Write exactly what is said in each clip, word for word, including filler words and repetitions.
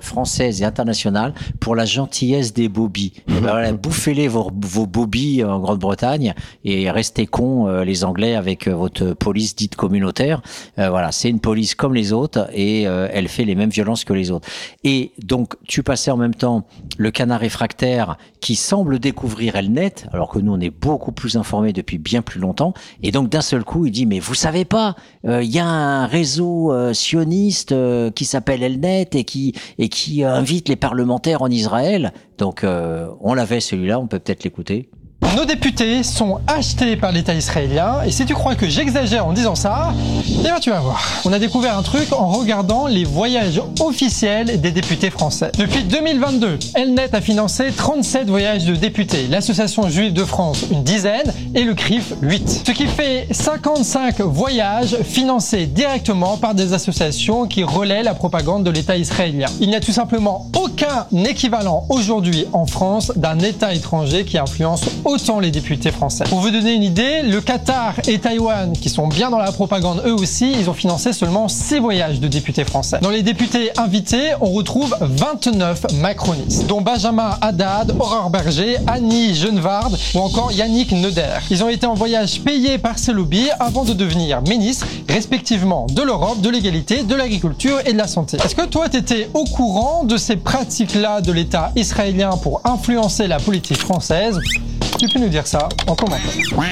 françaises et internationales pour la gentillesse des bobies. Mmh. Ben voilà, bouffez-les vos, vos bobies en Grande-Bretagne et restez cons euh, les Anglais avec euh, votre police dite communautaire. Euh, voilà, c'est une police comme les autres et euh, elle fait les mêmes violences que les autres. Et donc, tu passais en même temps le Canard réfractaire qui semble découvrir Elnet, alors que nous, on est beaucoup plus informés depuis bien plus longtemps. Et donc, d'un seul coup, il dit, mais vous savez pas, il euh, y a un réseau euh, sioniste euh, qui s'appelle Elnet et qui, et qui euh, invite les parlementaires en Israël. Donc, euh, on l'avait celui-là, on peut peut-être l'écouter. Nos députés sont achetés par l'État israélien et si tu crois que j'exagère en disant ça, eh bien tu vas voir. On a découvert un truc en regardant les voyages officiels des députés français. Depuis deux mille vingt-deux, Elnet a financé trente-sept voyages de députés, l'Association juive de France une dizaine et le C R I F huit. Ce qui fait cinquante-cinq voyages financés directement par des associations qui relaient la propagande de l'État israélien. Il n'y a tout simplement aucun équivalent aujourd'hui en France d'un État étranger qui influence autant les députés français. Pour vous donner une idée, le Qatar et Taïwan, qui sont bien dans la propagande eux aussi, ils ont financé seulement six voyages de députés français. Dans les députés invités, on retrouve vingt-neuf macronistes, dont Benjamin Haddad, Aurore Berger, Annie Genevard ou encore Yannick Neuder. Ils ont été en voyage payé par ces lobbies avant de devenir ministres, respectivement de l'Europe, de l'égalité, de l'agriculture et de la santé. Est-ce que toi, tu étais au courant de ces pratiques-là de l'État israélien pour influencer la politique française ? Tu peux nous dire ça en commentaire.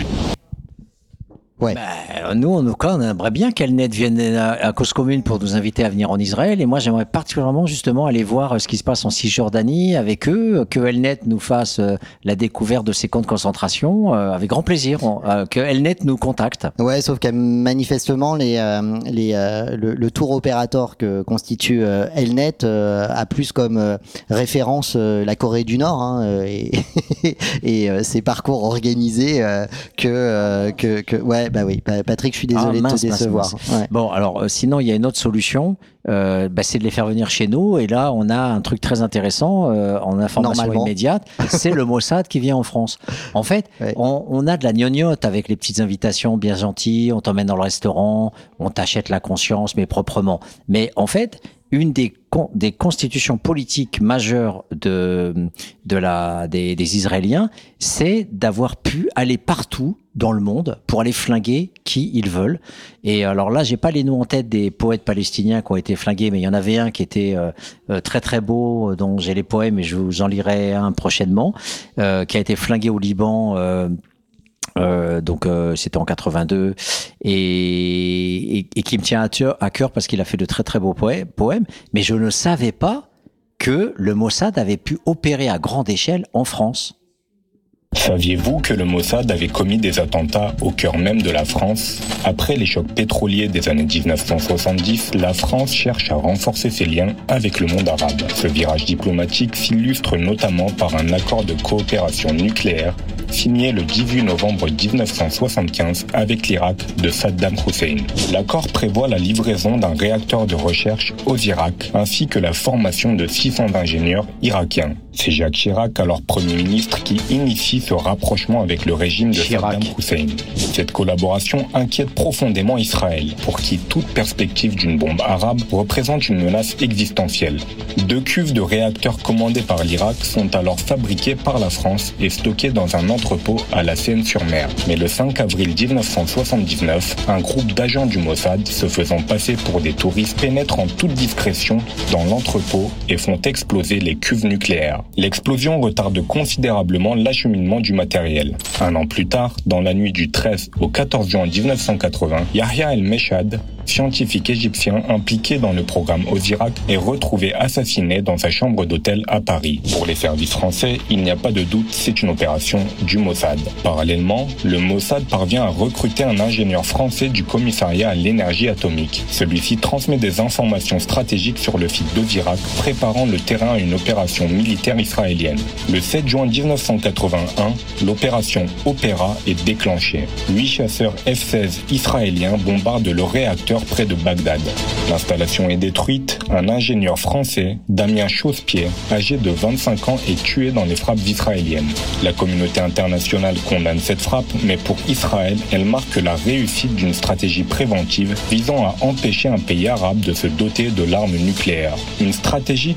Ouais. Ben, nous, en tout cas, on aimerait bien qu'Elnet vienne à, à Cause Commune pour nous inviter à venir en Israël. Et moi, j'aimerais particulièrement, justement, aller voir ce qui se passe en Cisjordanie avec eux, que Elnet nous fasse euh, la découverte de ces camps de concentration, euh, avec grand plaisir, on, euh, que Elnet nous contacte. Ouais, sauf que manifestement, les, euh, les, euh, le, le tour opérateur que constitue euh, Elnet euh, a plus comme euh, référence euh, la Corée du Nord hein, et, et euh, ses parcours organisés euh, que, euh, que, que... Ouais, bah oui, Patrick, je suis désolé ah, mince, de te décevoir. Mince, mince. Ouais. Bon, alors, euh, sinon, il y a une autre solution, euh, bah, c'est de les faire venir chez nous. Et là, on a un truc très intéressant euh, en information immédiate. C'est le Mossad qui vient en France. En fait, ouais. on, on a de la gnognotte avec les petites invitations bien gentilles. On t'emmène dans le restaurant, on t'achète la conscience, mais proprement. Mais en fait, une des, con, des constitutions politiques majeures de, de la, des, des Israéliens, c'est d'avoir pu aller partout dans le monde pour aller flinguer qui ils veulent. Et alors là, j'ai pas les noms en tête des poètes palestiniens qui ont été flingués, mais il y en avait un qui était euh, très très beau, dont j'ai les poèmes et je vous en lirai un prochainement, euh, qui a été flingué au Liban. Euh, Euh, donc euh, c'était en quatre-vingt-deux et, et, et qui me tient à cœur, à cœur parce qu'il a fait de très très beaux poèmes, mais je ne savais pas que le Mossad avait pu opérer à grande échelle en France. Saviez-vous que le Mossad avait commis des attentats au cœur même de la France ? Après les chocs pétroliers des années dix-neuf cent soixante-dix, la France cherche à renforcer ses liens avec le monde arabe. Ce virage diplomatique s'illustre notamment par un accord de coopération nucléaire signé le dix-huit novembre dix-neuf cent soixante-quinze avec l'Irak de Saddam Hussein. L'accord prévoit la livraison d'un réacteur de recherche aux Irak ainsi que la formation de six cents ingénieurs irakiens. C'est Jacques Chirac, alors Premier ministre, qui initie ce rapprochement avec le régime de Chirac. Saddam Hussein. Cette collaboration inquiète profondément Israël, pour qui toute perspective d'une bombe arabe représente une menace existentielle. Deux cuves de réacteurs commandés par l'Irak sont alors fabriquées par la France et stockées dans un entrepôt à la Seine-sur-Mer. Mais le cinq avril dix-neuf cent soixante-dix-neuf, un groupe d'agents du Mossad, se faisant passer pour des touristes, pénètrent en toute discrétion dans l'entrepôt et font exploser les cuves nucléaires. L'explosion retarde considérablement l'acheminement du matériel. Un an plus tard, dans la nuit du treize au quatorze juin dix-neuf cent quatre-vingts, Yahya El-Meshad, scientifique égyptien impliqué dans le programme Osirak, est retrouvé assassiné dans sa chambre d'hôtel à Paris. Pour les services français, il n'y a pas de doute, c'est une opération du Mossad. Parallèlement, le Mossad parvient à recruter un ingénieur français du commissariat à l'énergie atomique. Celui-ci transmet des informations stratégiques sur le site d'Osirak, préparant le terrain à une opération militaire israélienne. Le sept juin dix-neuf cent quatre-vingt-un, l'opération Opéra est déclenchée. Huit chasseurs F seize israéliens bombardent le réacteur près de Bagdad. L'installation est détruite. Un ingénieur français, Damien Chausse-Pied, âgé de vingt-cinq ans, est tué dans les frappes israéliennes. La communauté internationale condamne cette frappe, mais pour Israël, elle marque la réussite d'une stratégie préventive visant à empêcher un pays arabe de se doter de l'arme nucléaire. Une stratégie